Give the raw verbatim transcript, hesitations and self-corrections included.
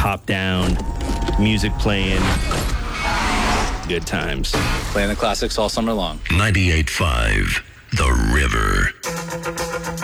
top down, music playing, good times. Playing the classics all summer long. ninety-eight point five The River.